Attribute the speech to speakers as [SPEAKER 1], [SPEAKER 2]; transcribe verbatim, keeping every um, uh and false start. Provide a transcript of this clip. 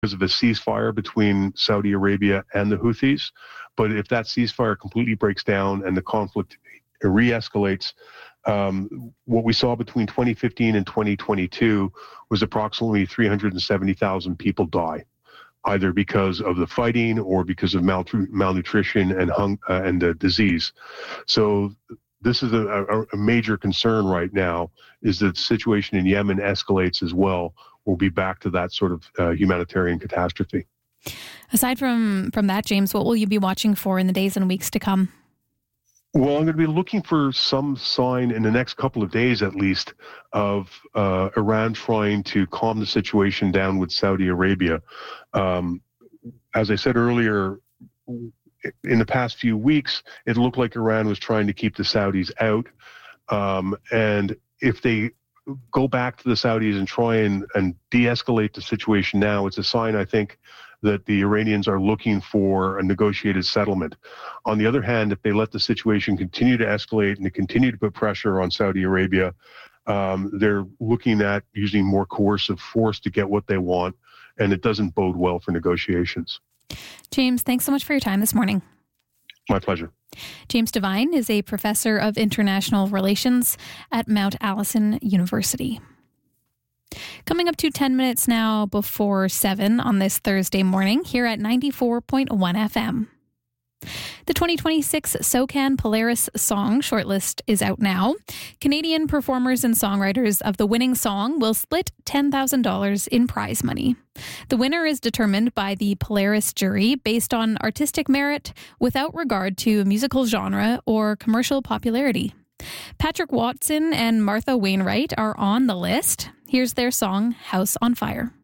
[SPEAKER 1] because of a ceasefire between Saudi Arabia and the Houthis. But if that ceasefire completely breaks down and the conflict re-escalates, um, what we saw between twenty fifteen and twenty twenty-two was approximately three hundred seventy thousand people die, either because of the fighting or because of maltru- malnutrition and hung- uh, and uh, disease. So this is a, a, a major concern right now, is that the situation in Yemen escalates as well. We'll be back to that sort of uh, humanitarian catastrophe.
[SPEAKER 2] Aside from, from that, James, what will you be watching for in the days and weeks to come?
[SPEAKER 1] Well, I'm going to be looking for some sign in the next couple of days, at least, of uh, Iran trying to calm the situation down with Saudi Arabia. Um, as I said earlier, in the past few weeks, it looked like Iran was trying to keep the Saudis out. Um, and if they go back to the Saudis and try and, and de-escalate the situation now, it's a sign, I think, that the Iranians are looking for a negotiated settlement. On the other hand, if they let the situation continue to escalate and they continue to put pressure on Saudi Arabia, um, they're looking at using more coercive force to get what they want, and it doesn't bode well for negotiations.
[SPEAKER 2] James, thanks so much for your time this morning.
[SPEAKER 1] My pleasure.
[SPEAKER 2] James Devine is a professor of international relations at Mount Allison University. Coming up to ten minutes now before seven on this Thursday morning here at ninety-four point one F M. The twenty twenty-six SOCAN Polaris Song shortlist is out now. Canadian performers and songwriters of the winning song will split ten thousand dollars in prize money. The winner is determined by the Polaris jury based on artistic merit without regard to musical genre or commercial popularity. Patrick Watson and Martha Wainwright are on the list. Here's their song, House on Fire.